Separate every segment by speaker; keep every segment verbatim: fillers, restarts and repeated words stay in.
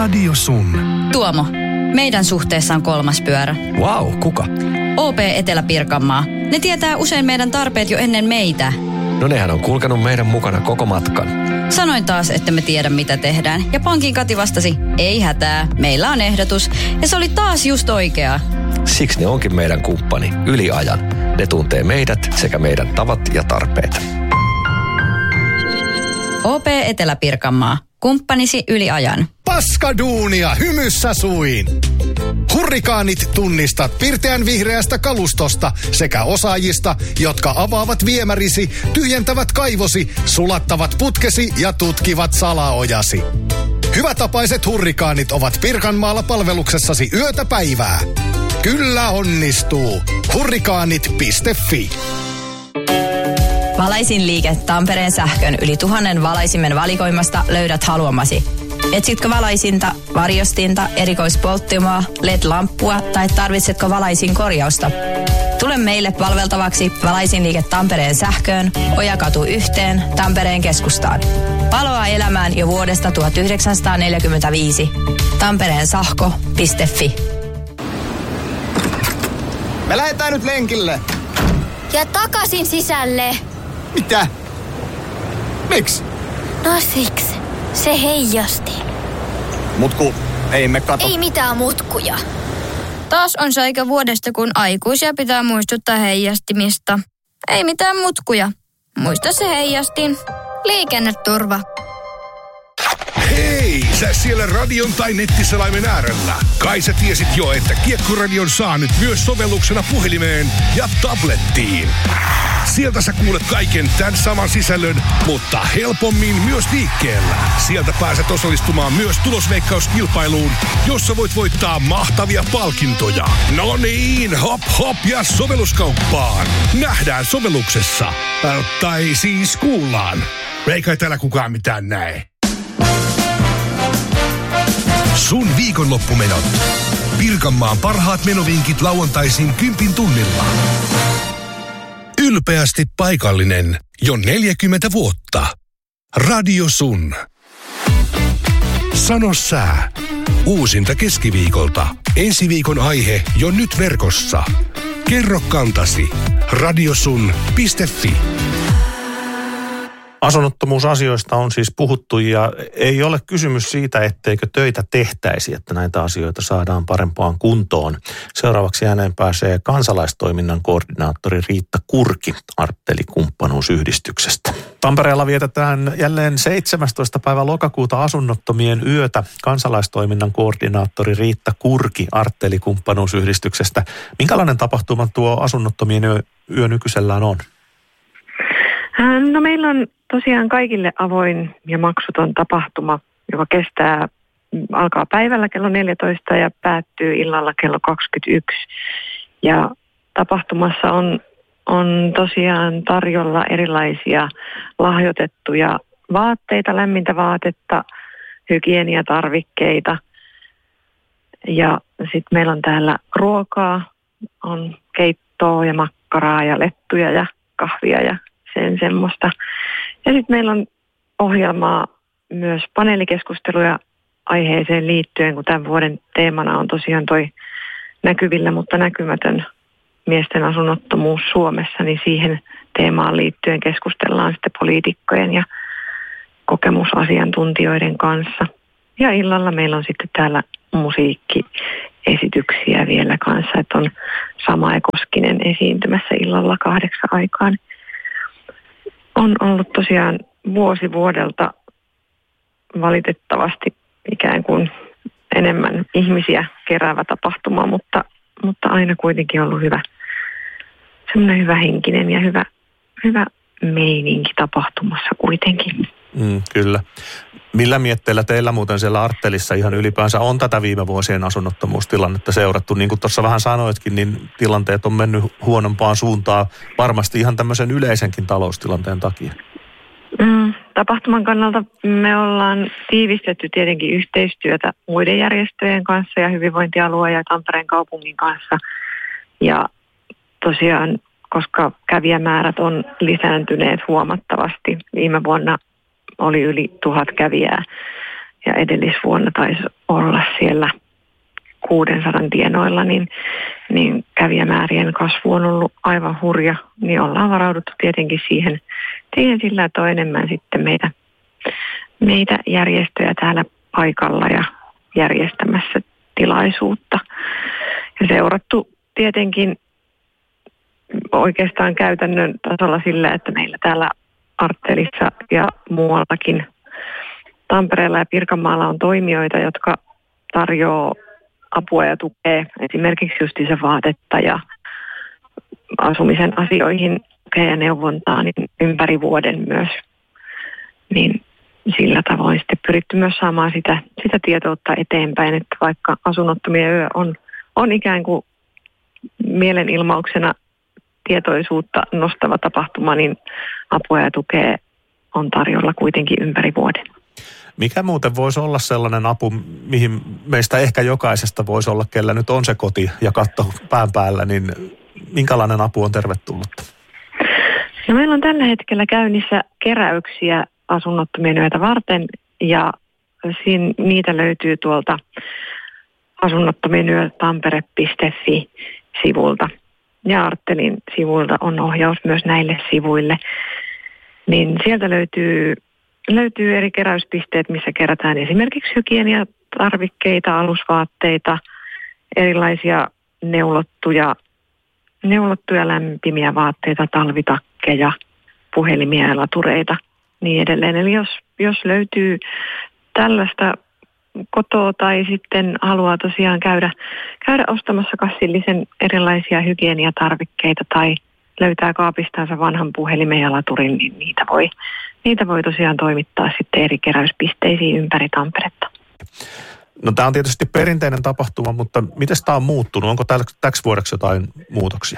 Speaker 1: Radio Sun.
Speaker 2: Tuomo, meidän suhteessa on kolmas pyörä.
Speaker 1: Vau, wow, kuka?
Speaker 2: O P Etelä-Pirkanmaa. Ne tietää usein meidän tarpeet jo ennen meitä.
Speaker 1: No nehän on kulkenut meidän mukana koko matkan.
Speaker 2: Sanoin taas, että me tiedä mitä tehdään. Ja pankin Kati vastasi, ei hätää, meillä on ehdotus. Ja se oli taas just oikea.
Speaker 1: Siksi ne onkin meidän kumppani yli ajan. Ne tuntee meidät sekä meidän tavat ja tarpeet.
Speaker 2: O P Etelä-Pirkanmaa. Kumppanisi yli ajan.
Speaker 3: Paskaduunia hymyssä suin! Hurrikaanit tunnistat pirteän vihreästä kalustosta sekä osaajista, jotka avaavat viemärisi, tyhjentävät kaivosi, sulattavat putkesi ja tutkivat salaojasi. Hyvätapaiset hurrikaanit ovat Pirkanmaalla palveluksessasi yötä päivää. Kyllä onnistuu. Hurrikaanit piste fi.
Speaker 4: Valaisin liike Tampereen sähkön yli tuhannen valaisimen valikoimasta löydät haluamasi. Etsitkö valaisinta, varjostinta, erikoispolttimaa, L E D-lamppua tai tarvitsetko valaisin korjausta? Tule meille palveltavaksi Valaisin liike Tampereen sähköön, Ojakatu yhteen, Tampereen keskustaan. Valoa elämään jo vuodesta tuhatyhdeksänsataaneljäkymmentäviisi. Tampereen sähkö piste fi.
Speaker 5: Me lähdetään nyt lenkille.
Speaker 6: Ja takaisin sisälle.
Speaker 5: Mitä? Miksi?
Speaker 6: No siksi. Se heijasti.
Speaker 5: Mutku, ei me kato.
Speaker 6: Ei mitään mutkuja. Taas on se aika vuodesta, kun aikuisia pitää muistuttaa heijastimista. Ei mitään mutkuja. Muista se heijastin. Liikenneturva.
Speaker 7: Hei, sä siellä radion tai nettiselaimen äärellä. Kai sä tiesit jo, että Kiekko-radion saa nyt myös sovelluksena puhelimeen ja tablettiin. Sieltä sä kuulet kaiken tämän saman sisällön, mutta helpommin myös liikkeellä. Sieltä pääset osallistumaan myös tulosveikkauskilpailuun, jossa voit voittaa mahtavia palkintoja. No niin, hop hop ja sovelluskauppaan. Nähdään sovelluksessa. Äh, tai siis kuullaan. Eikä täällä kukaan mitään näe.
Speaker 8: Sun viikonloppumenot. Pirkanmaan parhaat menovinkit lauantaisin kympin tunnilla. Ylpeästi paikallinen jo neljäkymmentä vuotta. Radio Sun. Sano sää. Uusinta keskiviikolta. Ensi viikon aihe jo nyt verkossa. Kerro kantasi. radiosun piste fi.
Speaker 9: Asunnottomuusasioista on siis puhuttu ja ei ole kysymys siitä, etteikö töitä tehtäisi, että näitä asioita saadaan parempaan kuntoon. Seuraavaksi ääneen pääsee kansalaistoiminnan koordinaattori Riitta Kurki Artteli-kumppanuusyhdistyksestä. Tampereella vietetään jälleen seitsemästoista päivä lokakuuta asunnottomien yötä. Kansalaistoiminnan koordinaattori Riitta Kurki Artteli-kumppanuusyhdistyksestä. Minkälainen tapahtuma tuo asunnottomien yö, yö nykyisellään on?
Speaker 10: No meillä on tosiaan kaikille avoin ja maksuton tapahtuma, joka kestää, alkaa päivällä kello neljätoista ja päättyy illalla kello kaksikymmentäyksi. Ja tapahtumassa on, on tosiaan tarjolla erilaisia lahjoitettuja vaatteita, lämmintä vaatetta, hygieniatarvikkeita. Ja sitten meillä on täällä ruokaa, on keittoa ja makkaraa ja lettuja ja kahvia ja sen semmoista. Ja sitten meillä on ohjelmaa myös paneelikeskusteluja aiheeseen liittyen, kun tämän vuoden teemana on tosiaan toi näkyvillä, mutta näkymätön miesten asunnottomuus Suomessa, niin siihen teemaan liittyen keskustellaan sitten poliitikkojen ja kokemusasiantuntijoiden kanssa. Ja illalla meillä on sitten täällä musiikkiesityksiä vielä kanssa, että on Samae Koskinen esiintymässä illalla kahdeksan aikaan. On ollut tosiaan vuosi vuodelta valitettavasti ikään kuin enemmän ihmisiä keräävä tapahtuma, mutta, mutta aina kuitenkin ollut hyvä, semmoinen hyvä henkinen ja hyvä, hyvä meininki tapahtumassa kuitenkin.
Speaker 9: Mm, kyllä. Millä mietteillä teillä muuten siellä Arttelissa ihan ylipäänsä on tätä viime vuosien asunnottomuustilannetta seurattu? Niin kuin tuossa vähän sanoitkin, niin tilanteet on mennyt huonompaan suuntaan varmasti ihan tämmöisen yleisenkin taloustilanteen takia.
Speaker 10: Mm, tapahtuman kannalta me ollaan tiivistetty tietenkin yhteistyötä muiden järjestöjen kanssa ja hyvinvointialueen ja Tampereen kaupungin kanssa. Ja tosiaan, koska kävijämäärät on lisääntyneet huomattavasti, viime vuonna oli yli tuhat kävijää, ja edellisvuonna taisi olla siellä kuusisataa tienoilla, niin, niin kävijämäärien kasvu on ollut aivan hurja, niin ollaan varauduttu tietenkin siihen, siihen sillä, että on enemmän sitten meitä, meitä järjestöjä täällä paikalla ja järjestämässä tilaisuutta. Ja seurattu tietenkin oikeastaan käytännön tasolla sillä, että meillä täällä Arttelissa ja muuallakin Tampereella ja Pirkanmaalla on toimijoita, jotka tarjoaa apua ja tukea esimerkiksi justiinsa vaatetta ja asumisen asioihin tukea ja neuvontaa niin ympäri vuoden myös. Niin sillä tavoin sitten pyritty myös saamaan sitä, sitä tietoutta eteenpäin, että vaikka asunnottomien yö on, on ikään kuin mielenilmauksena tietoisuutta nostava tapahtuma, niin apua ja tukea on tarjolla kuitenkin ympäri vuoden.
Speaker 9: Mikä muuten voisi olla sellainen apu, mihin meistä ehkä jokaisesta voisi olla, kellä nyt on se koti ja katto pään päällä, niin minkälainen apu on tervetullutta?
Speaker 10: No, meillä on tällä hetkellä käynnissä keräyksiä asunnottomien yötä varten ja siinä, niitä löytyy tuolta asunnottomien yö tampere piste fi-sivulta. Ja Arttelin sivuilta on ohjaus myös näille sivuille. Niin sieltä löytyy, löytyy eri keräyspisteet, missä kerätään esimerkiksi hygieniatarvikkeita, alusvaatteita, erilaisia neulottuja, neulottuja lämpimiä vaatteita, talvitakkeja, puhelimia ja latureita, niin edelleen. Eli jos, jos löytyy tällaista kotoa tai sitten haluaa tosiaan käydä, käydä ostamassa kassillisen erilaisia hygieniatarvikkeita tai löytää kaapistansa vanhan puhelimen ja laturin, niin niitä voi, niitä voi tosiaan toimittaa sitten eri keräyspisteisiin ympäri Tamperetta.
Speaker 9: No, tämä on tietysti perinteinen tapahtuma, mutta miten tämä on muuttunut? Onko täksi vuodeksi jotain muutoksia?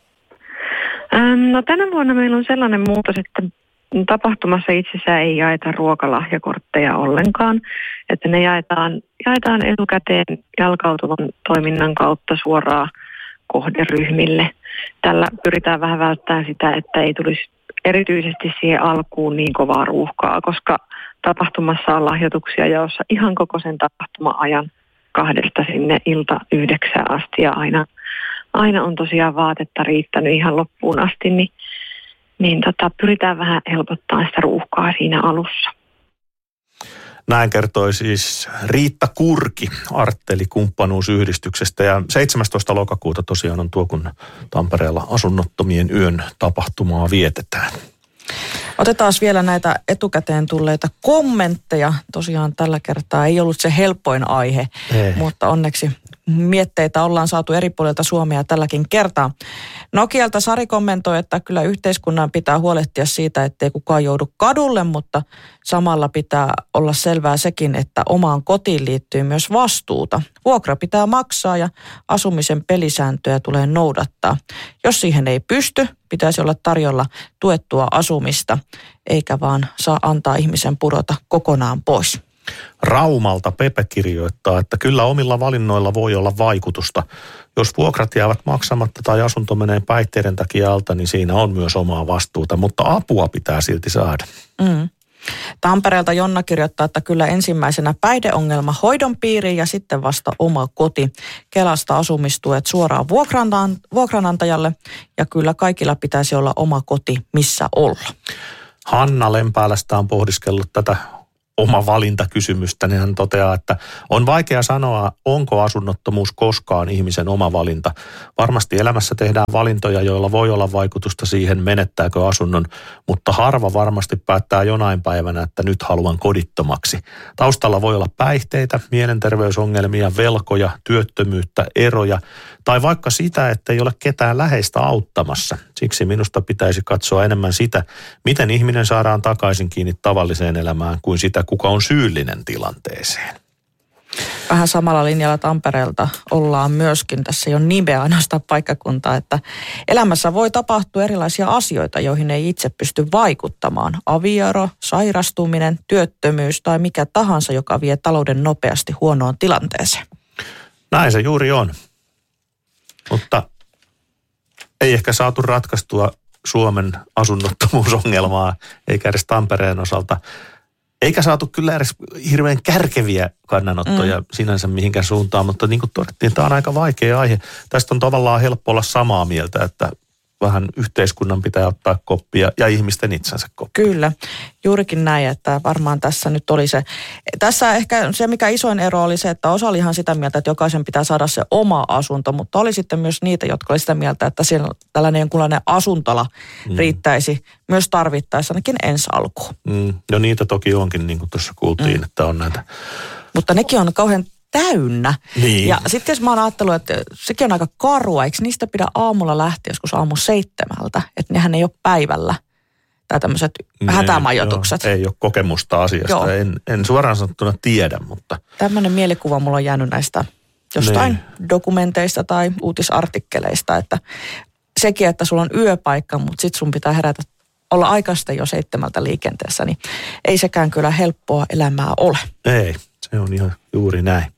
Speaker 10: No, tänä vuonna meillä on sellainen muutos, että tapahtumassa itsessään ei jaeta ruokalahjakortteja ollenkaan, että ne jaetaan, jaetaan etukäteen jalkautuvan toiminnan kautta suoraan kohderyhmille. Tällä pyritään vähän välttämään sitä, että ei tulisi erityisesti siihen alkuun niin kovaa ruuhkaa, koska tapahtumassa on lahjoituksia jaossa ihan koko sen tapahtuma-ajan kahdesta sinne ilta yhdeksään asti ja aina, aina on tosiaan vaatetta riittänyt ihan loppuun asti, niin niin tota, pyritään vähän helpottaa sitä ruuhkaa siinä alussa.
Speaker 9: Näin kertoi siis Riitta Kurki Artteli-kumppanuusyhdistyksestä ja seitsemästoista lokakuuta tosiaan on tuo, kun Tampereella asunnottomien yön tapahtumaa vietetään.
Speaker 11: Otetaan vielä näitä etukäteen tulleita kommentteja. Tosiaan tällä kertaa ei ollut se helpoin aihe, ei. Mutta onneksi mietteitä ollaan saatu eri puolilta Suomea tälläkin kertaa. Nokialta Sari kommentoi, että kyllä yhteiskunnan pitää huolehtia siitä, ettei kukaan joudu kadulle, mutta samalla pitää olla selvää sekin, että omaan kotiin liittyy myös vastuuta. Vuokra pitää maksaa ja asumisen pelisääntöjä tulee noudattaa. Jos siihen ei pysty, pitäisi olla tarjolla tuettua asumista, eikä vaan saa antaa ihmisen pudota kokonaan pois.
Speaker 9: Raumalta Pepe kirjoittaa, että kyllä omilla valinnoilla voi olla vaikutusta. Jos vuokrat jäävät maksamatta tai asunto menee päihteiden takia alta, niin siinä on myös omaa vastuuta, mutta apua pitää silti saada.
Speaker 11: Mm. Tampereelta Jonna kirjoittaa, että kyllä ensimmäisenä päihdeongelma hoidon piiriin ja sitten vasta oma koti. Kelasta asumistuet suoraan vuokranantajalle ja kyllä kaikilla pitäisi olla oma koti, missä olla.
Speaker 9: Hanna Lempäälästä on pohdiskellut tätä oma valintakysymystä, niin hän toteaa, että on vaikea sanoa, onko asunnottomuus koskaan ihmisen oma valinta. Varmasti elämässä tehdään valintoja, joilla voi olla vaikutusta siihen, menettääkö asunnon, mutta harva varmasti päättää jonain päivänä, että nyt haluan kodittomaksi. Taustalla voi olla päihteitä, mielenterveysongelmia, velkoja, työttömyyttä, eroja tai vaikka sitä, että ei ole ketään läheistä auttamassa. Siksi minusta pitäisi katsoa enemmän sitä, miten ihminen saadaan takaisin kiinni tavalliseen elämään kuin sitä, kuka on syyllinen tilanteeseen.
Speaker 11: Vähän samalla linjalla Tampereelta ollaan myöskin, tässä ei ole nimeä ainoastaan paikkakuntaa, että elämässä voi tapahtua erilaisia asioita, joihin ei itse pysty vaikuttamaan. Avioero, sairastuminen, työttömyys tai mikä tahansa, joka vie talouden nopeasti huonoon tilanteeseen.
Speaker 9: Näin se juuri on. Mutta ei ehkä saatu ratkaistua Suomen asunnottomuusongelmaa, eikä edes Tampereen osalta. Eikä saatu kyllä edes hirveän kärkeviä kannanottoja mm. sinänsä mihinkään suuntaan, mutta niin kuin todettiin, tämä on aika vaikea aihe. Tästä on tavallaan helppo olla samaa mieltä, että vähän yhteiskunnan pitää ottaa koppia ja ihmisten itsensä koppia.
Speaker 11: Kyllä, juurikin näin, että varmaan tässä nyt oli se. Tässä ehkä se, mikä isoin ero oli se, että osa oli ihan sitä mieltä, että jokaisen pitää saada se oma asunto, mutta oli sitten myös niitä, jotka oli sitä mieltä, että siellä tällainen jonkunlainen asuntola mm. riittäisi myös tarvittaessa ainakin ensi alkuun.
Speaker 9: Mm. No niitä toki onkin, niin kuin tuossa kuultiin, mm. että on näitä.
Speaker 11: Mutta nekin on kauhean täynnä.
Speaker 9: Niin.
Speaker 11: Ja sitten jos mä oon ajatellut, että sekin on aika karua, eikö niistä pidä aamulla lähteä joskus aamu seitsemältä, että nehän ei ole päivällä, tai tämmöiset hätämajoitukset.
Speaker 9: Joo, ei ole kokemusta asiasta, en, en suoraan sanottuna tiedä, mutta.
Speaker 11: Tämmöinen mielikuva mulla on jäänyt näistä jostain niin. dokumenteista tai uutisartikkeleista, että sekin, että sulla on yöpaikka, mutta sit sun pitää herätä, olla aikaisesti jo seitsemältä liikenteessä, niin ei sekään kyllä helppoa elämää ole.
Speaker 9: Ei. Se on ihan juuri näin.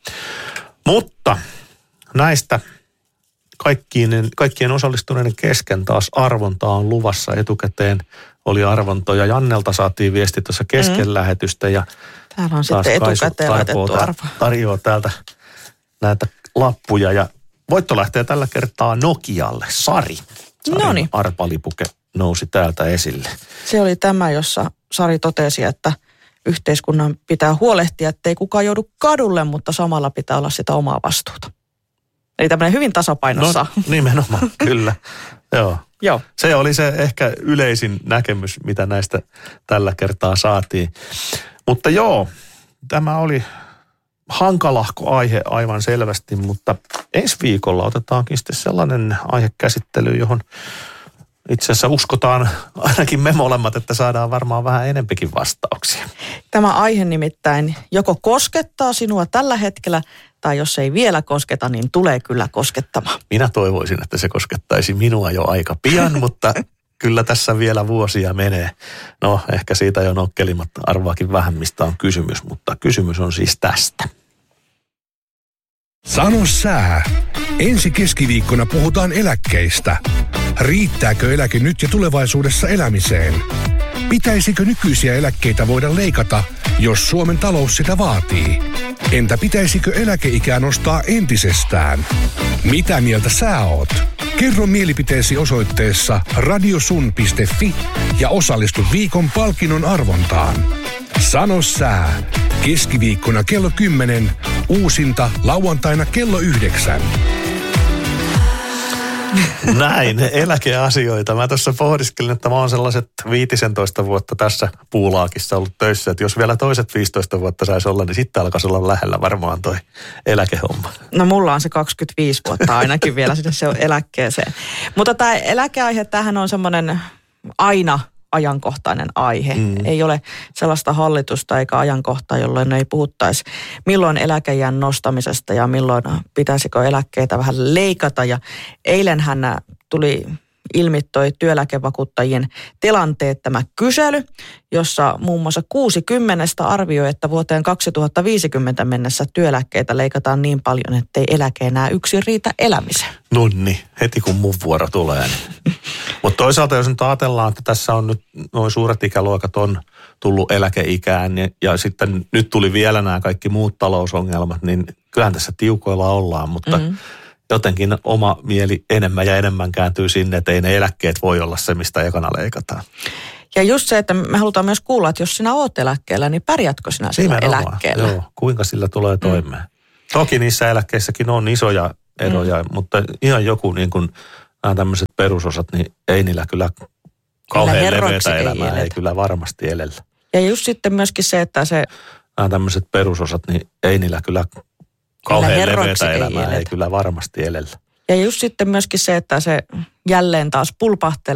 Speaker 9: Mutta näistä kaikkien, kaikkien osallistuneiden kesken taas arvontaa on luvassa. Etukäteen oli arvontoja. Jannelta saatiin viesti tuossa kesken mm. lähetystä. Ja
Speaker 11: täällä on sitten etukäteen laitettu arvo.
Speaker 9: Tarjoaa täältä näitä lappuja. Ja voitto lähtee tällä kertaa Nokialle. Sari. Sarin arpalipuke nousi täältä esille.
Speaker 11: Se oli tämä, jossa Sari totesi, että yhteiskunnan pitää huolehtia, ettei kukaan joudu kadulle, mutta samalla pitää olla sitä omaa vastuuta. Eli tämmöinen hyvin tasapainossa.
Speaker 9: No, nimenomaan, kyllä. Joo.
Speaker 11: Joo.
Speaker 9: Se oli se ehkä yleisin näkemys, mitä näistä tällä kertaa saatiin. Mutta joo, tämä oli hankalahko aihe aivan selvästi, mutta ensi viikolla otetaankin sitten sellainen aihekäsittely, johon itse asiassa uskotaan ainakin me molemmat, että saadaan varmaan vähän enempikin vastauksia.
Speaker 11: Tämä aihe nimittäin joko koskettaa sinua tällä hetkellä, tai jos ei vielä kosketa, niin tulee kyllä koskettamaan.
Speaker 9: Minä toivoisin, että se koskettaisi minua jo aika pian, mutta kyllä tässä vielä vuosia menee. No, ehkä siitä jo nokkelimmat arvaakin vähän, mistä on kysymys, mutta kysymys on siis tästä.
Speaker 8: Sano sää. Ensi keskiviikkona puhutaan eläkkeistä. Riittääkö eläke nyt ja tulevaisuudessa elämiseen? Pitäisikö nykyisiä eläkkeitä voida leikata, jos Suomen talous sitä vaatii? Entä pitäisikö eläkeikää nostaa entisestään? Mitä mieltä sä oot? Kerro mielipiteesi osoitteessa radiosun piste fi ja osallistu viikon palkinnon arvontaan. Sano sää. Keskiviikkona kello kymmenen, uusinta lauantaina kello yhdeksän.
Speaker 9: Näin, eläkeasioita. Mä tuossa pohdiskelin, että mä oon sellaiset viisitoista vuotta tässä puulaakissa ollut töissä, että jos vielä toiset viisitoista vuotta saisi olla, niin sitten alkaisi olla lähellä varmaan toi eläkehomma.
Speaker 11: No mulla on se kaksikymmentäviisi vuotta ainakin vielä sinne se on eläkkeeseen. Mutta tämä eläkeaihe, tämähän on semmoinen aina ajankohtainen aihe. Mm. Ei ole sellaista hallitusta eikä ajankohtaa, jolloin ei puhuttaisi milloin eläkeiän nostamisesta ja milloin pitäisikö eläkkeitä vähän leikata. Ja eilenhän tuli ilmi toi työeläkevakuuttajien tilanteet tämä kysely, jossa muun muassa kuusikymmentä arvioi, että vuoteen kaksituhattaviisikymmentä mennessä työeläkkeitä leikataan niin paljon, ettei eläke enää yksin riitä elämiseen.
Speaker 9: Nonni, heti kun mun vuoro tulee. Niin. Mutta toisaalta jos nyt ajatellaan, että tässä on nyt noin suuret ikäluokat on tullut eläkeikään ja, ja sitten nyt tuli vielä nämä kaikki muut talousongelmat, niin kyllähän tässä tiukoilla ollaan, mutta mm-hmm. jotenkin oma mieli enemmän ja enemmän kääntyy sinne, että ei ne eläkkeet voi olla se, mistä ekana leikataan.
Speaker 11: Ja just se, että me halutaan myös kuulla, että jos sinä oot eläkkeellä, niin pärjätkö sinä sillä nimenomaan eläkkeellä?
Speaker 9: Joo, kuinka sillä tulee toimeen. Mm. Toki niissä eläkkeissäkin on isoja eroja, mm. mutta ihan joku niin kuin nämä tämmöiset perusosat, niin ei niillä kyllä kauhean leveätä elämää, ei, ei kyllä varmasti elellä.
Speaker 11: Ja just sitten myöskin se, että se
Speaker 9: nämä tämmöiset perusosat, niin ei niillä kyllä kauhean leveätä elämää, ei, ei kyllä varmasti elellä.
Speaker 11: Ja just sitten myöskin se, että se jälleen taas pulpahtelee